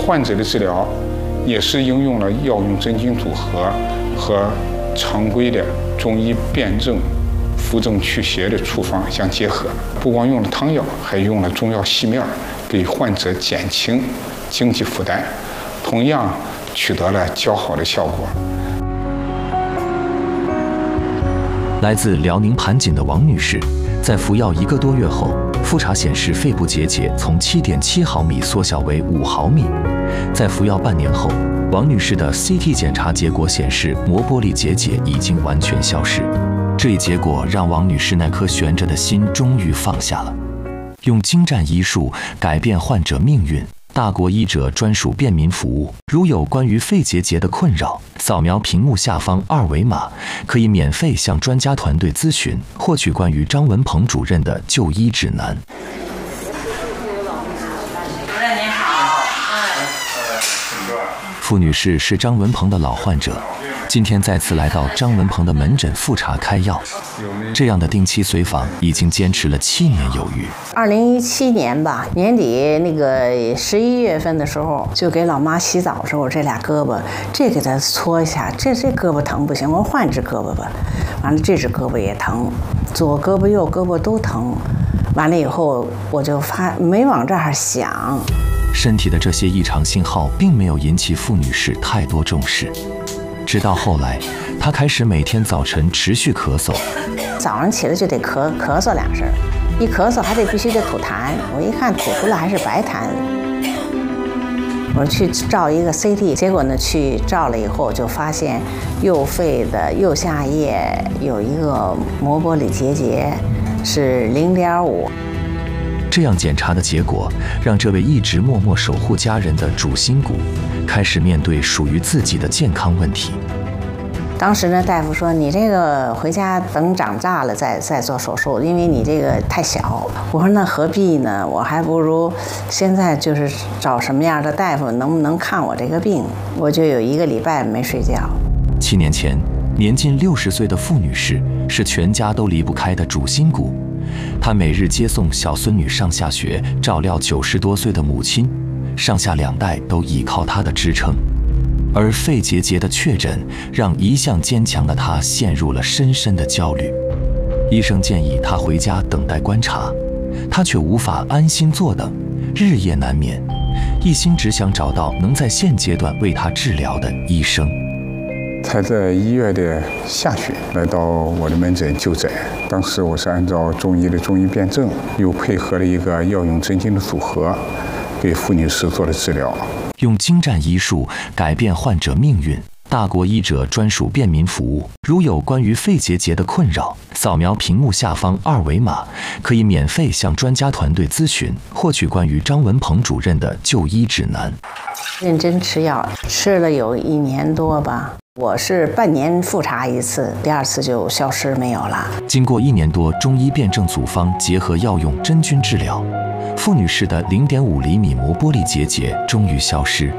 患者的治疗也是应用了药用真菌组合和常规的中医辨证、扶正祛邪的处方相结合，不光用了汤药，还用了中药细面，给患者减轻经济负担，同样取得了较好的效果。 来自辽宁盘锦的王女士，在服药1个多月后，复查显示肺部结节从7.7毫米缩小为5毫米。在服药半年后，王女士的 CT 检查结果显示膜玻璃结节已经完全消失。这一结果让王女士那颗悬着的心终于放下了。用精湛医术改变患者命运，大国医者专属便民服务。如有关于肺结节的困扰，扫描屏幕下方2维码，可以免费向专家团队咨询，获取关于张文鹏主任的就医指南。 主任您好， 傅女士是张文鹏的老患者，今天再次来到张文鹏的门诊复查开药。这样的定期随访已经坚持了7年有余。 2017年吧，年底那个11月份的时候，就给老妈洗澡的时候，这俩胳膊，这给她搓一下，这胳膊疼不行，我换只胳膊吧。完了，这只胳膊也疼，左胳膊右胳膊都疼。完了以后，我就没往这儿想。 身体的这些异常信号并没有引起傅女士太多重视，直到后来，她开始每天早晨持续咳嗽。 早上起来就得咳嗽2声，一咳嗽还必须得吐痰。我一看吐出来还是白痰，我去照一个 CT， 结果呢去照了以后就发现右肺的右下叶有一个膜玻璃结节，是0.5。 这样检查的结果，让这位一直默默守护家人的主心骨，开始面对属于自己的健康问题。 当时呢，大夫说你这个回家等长大了再做手术，因为你这个太小。我说那何必呢？我还不如现在就是找什么样的大夫能不能看我这个病。我就有1个礼拜没睡觉。 7年前，年近60岁的傅女士是全家都离不开的主心骨。她每日接送小孙女上下学，照料90多岁的母亲，上下2代都依靠她的支撑。而肺结节的确诊，让一向坚强的她陷入了深深的焦虑。医生建议她回家等待观察，她却无法安心坐等，日夜难眠，一心只想找到能在现阶段为她治疗的医生。 才在1月的下旬来到我的门诊就诊，当时我是按照中医的中医辨证，又配合了一个药用真菌的组合，给傅女士做了治疗。 用精湛医术改变患者命运，大国医者专属便民服务。如有关于肺结节的困扰，扫描屏幕下方2维码，可以免费向专家团队咨询，获取关于张文鹏主任的就医指南。 认真吃药，吃了有1年多吧。我是半年复查1次，第2次就消失没有了。 经过1年多中医辨证组方结合药用真菌治疗，傅女士的0.5厘米膜玻璃结节终于消失。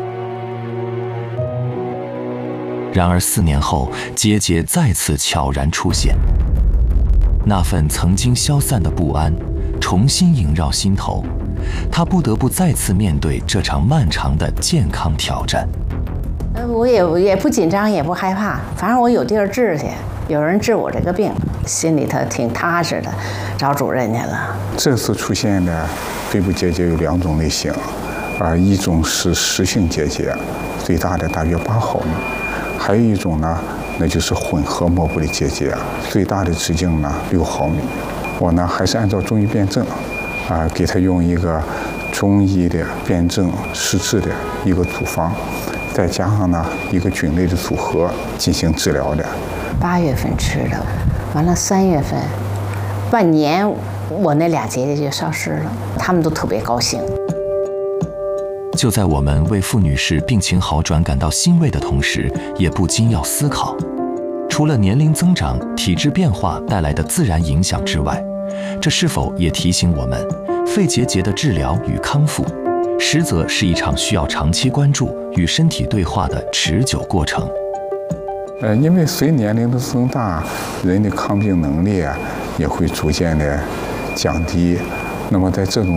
然而4年后，结节再次悄然出现，那份曾经消散的不安重新萦绕心头，她不得不再次面对这场漫长的健康挑战。 我也不紧张，也不害怕，反正我有地儿治去，有人治我这个病，心里头挺踏实的，找主任去了。 这次出现的肺部结节有2种类型，一种是实性结节，最大的大约8毫米，还有一种呢，那就是混合膜玻璃结节，最大的直径呢6毫米。我呢还是按照中医辨证，给他用一个中医的辨证施治的一个组方，再加上呢一个菌类的组合进行治疗的。 8月份吃的，完了3月份，半年我那俩结节就消失了，他们都特别高兴。 就在我们为傅女士病情好转感到欣慰的同时，也不禁要思考，除了年龄增长、体质变化带来的自然影响之外，这是否也提醒我们，肺结节的治疗与康复，实则是一场需要长期关注与身体对话的持久过程。 因为随年龄的增大，人的抗病能力也会逐渐的降低。那么在这种